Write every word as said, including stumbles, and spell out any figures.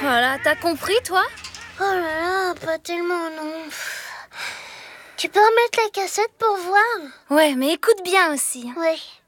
Voilà, t'as compris, toi? Oh là là, pas tellement, non. Tu peux remettre la cassette pour voir? Ouais, mais écoute bien aussi. Hein. Oui.